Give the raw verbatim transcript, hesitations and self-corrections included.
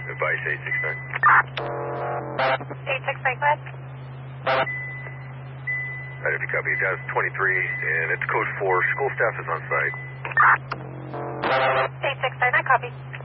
Advice eight six nine. eight six nine, Class. Right, if you copy, Dallas twenty-three, and it's code four. School staff is on site. eight six nine, I copy.